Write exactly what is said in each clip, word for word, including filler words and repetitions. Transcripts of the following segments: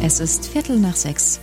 Es ist Viertel nach sechs.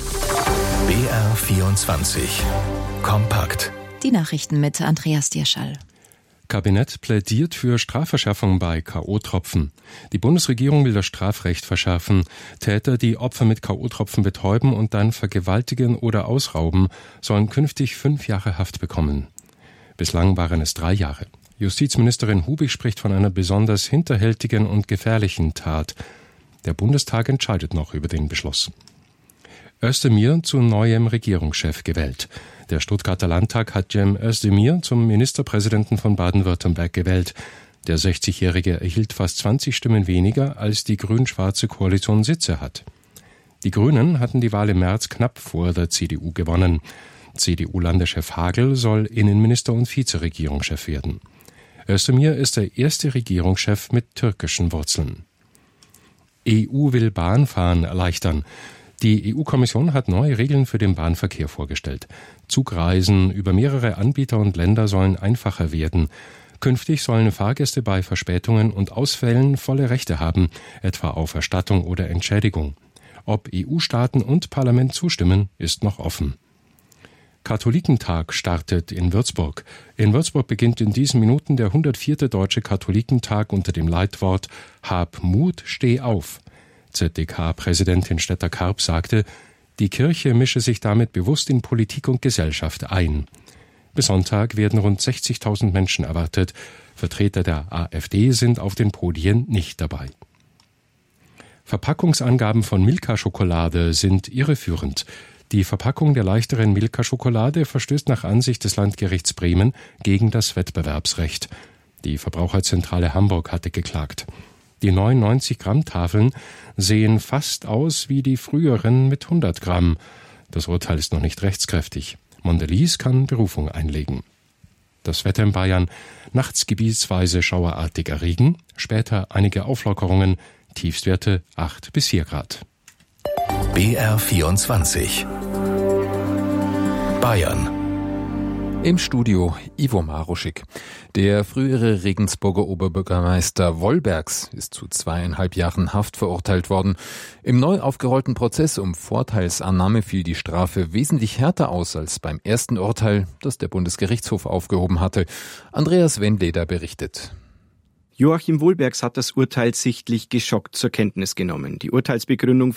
B R vierundzwanzig. Kompakt. Die Nachrichten mit Andreas Dierschall. Kabinett plädiert für Strafverschärfung bei K O-Tropfen. Die Bundesregierung will das Strafrecht verschärfen. Täter, die Opfer mit K O-Tropfen betäuben und dann vergewaltigen oder ausrauben, sollen künftig fünf Jahre Haft bekommen. Bislang waren es drei Jahre. Justizministerin Hubig spricht von einer besonders hinterhältigen und gefährlichen Tat. Der Bundestag entscheidet noch über den Beschluss. Özdemir zu neuem Regierungschef gewählt. Der Stuttgarter Landtag hat Cem Özdemir zum Ministerpräsidenten von Baden-Württemberg gewählt. Der sechzigjährige erhielt fast zwanzig Stimmen weniger, als die grün-schwarze Koalition Sitze hat. Die Grünen hatten die Wahl im März knapp vor der C D U gewonnen. C D U-Landeschef Hagel soll Innenminister und Vizeregierungschef werden. Özdemir ist der erste Regierungschef mit türkischen Wurzeln. E U will Bahnfahren erleichtern. Die E U-Kommission hat neue Regeln für den Bahnverkehr vorgestellt. Zugreisen über mehrere Anbieter und Länder sollen einfacher werden. Künftig sollen Fahrgäste bei Verspätungen und Ausfällen volle Rechte haben, etwa auf Erstattung oder Entschädigung. Ob E U-Staaten und Parlament zustimmen, ist noch offen. Katholikentag startet in Würzburg. In Würzburg beginnt in diesen Minuten der hundertvierte Deutsche Katholikentag unter dem Leitwort Hab Mut, steh auf. Z D K-Präsidentin Stetter-Karp sagte, die Kirche mische sich damit bewusst in Politik und Gesellschaft ein. Bis Sonntag werden rund sechzigtausend Menschen erwartet. Vertreter der AfD sind auf den Podien nicht dabei. Verpackungsangaben von Milka-Schokolade sind irreführend. Die Verpackung der leichteren Milka-Schokolade verstößt nach Ansicht des Landgerichts Bremen gegen das Wettbewerbsrecht. Die Verbraucherzentrale Hamburg hatte geklagt. Die neunundneunzig Gramm Tafeln sehen fast aus wie die früheren mit hundert Gramm. Das Urteil ist noch nicht rechtskräftig. Mondelez kann Berufung einlegen. Das Wetter in Bayern: nachts gebietsweise schauerartiger Regen, später einige Auflockerungen, Tiefstwerte acht bis vier Grad. B R vierundzwanzig. Bayern. Im Studio Ivo Maruschik. Der frühere Regensburger Oberbürgermeister Wollbergs ist zu zweieinhalb Jahren Haft verurteilt worden. Im neu aufgerollten Prozess um Vorteilsannahme fiel die Strafe wesentlich härter aus als beim ersten Urteil, das der Bundesgerichtshof aufgehoben hatte. Andreas Wendleder berichtet. Joachim Wollbergs hat das Urteil sichtlich geschockt zur Kenntnis genommen. Die Urteilsbegründung